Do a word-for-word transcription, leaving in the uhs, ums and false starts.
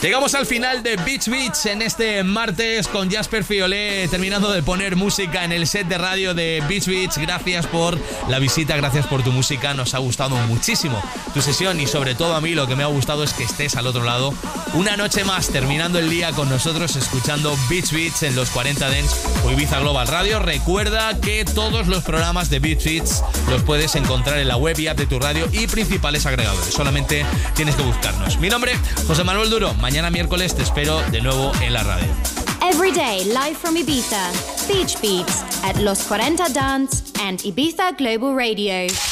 Llegamos al final de Beach Beats en este martes con Jasper Fiolé terminando de poner música en el set de radio de Beach Beats. Gracias por la visita, gracias por tu música, nos ha gustado muchísimo tu sesión y sobre todo a mí lo que me ha gustado es que estés al otro lado una noche más terminando el día con nosotros escuchando Beach Beats en los cuarenta Dance o Ibiza Global Radio. Recuerda que todos los programas de Beach Beats los puedes encontrar en la web y app de tu radio y principales agregadores, solamente tienes que buscarnos. Mi nombre, José Manuel Duro. Mañana miércoles te espero de nuevo en la radio. Every day, live from Ibiza, Beach Beats at Los cuarenta Dance and Ibiza Global Radio.